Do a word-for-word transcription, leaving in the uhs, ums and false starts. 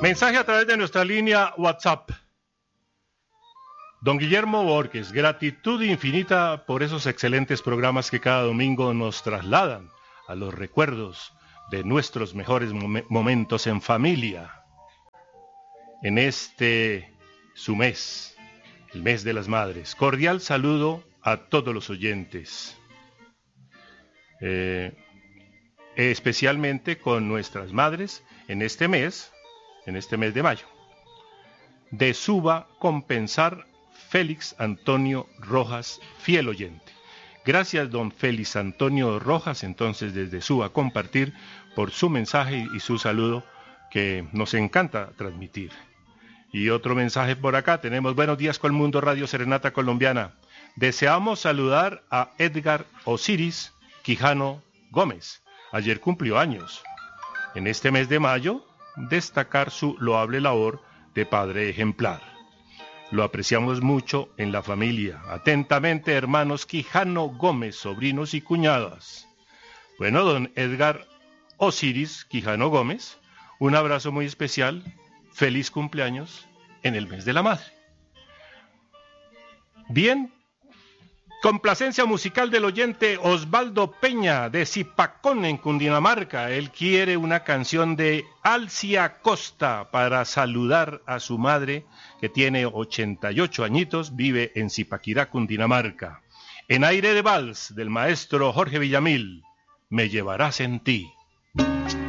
Mensaje a través de nuestra línea WhatsApp. Don Guillermo Borges, gratitud infinita por esos excelentes programas que cada domingo nos trasladan a los recuerdos de nuestros mejores mom- momentos en familia. En este su mes, el mes de las madres. Cordial saludo a todos los oyentes. Eh, especialmente con nuestras madres en este mes, en este mes de mayo. De Suba Compensar, Félix Antonio Rojas, fiel oyente. Gracias, don Félix Antonio Rojas, entonces desde Suba Compartir, por su mensaje y su saludo que nos encanta transmitir. Y otro mensaje por acá, tenemos buenos días con el mundo, Radio Serenata Colombiana. Deseamos saludar a Edgar Osiris Quijano Gómez. Ayer cumplió años. En este mes de mayo, destacar su loable labor de padre ejemplar. Lo apreciamos mucho en la familia. Atentamente, hermanos Quijano Gómez, sobrinos y cuñadas. Bueno, don Edgar Osiris Quijano Gómez, un abrazo muy especial. Feliz cumpleaños en el mes de la madre. Bien, complacencia musical del oyente Osvaldo Peña de Zipacón en Cundinamarca. Él quiere una canción de Alcia Costa para saludar a su madre que tiene ochenta y ocho añitos, vive en Zipaquirá, Cundinamarca. En aire de vals del maestro Jorge Villamil, Me llevarás en ti.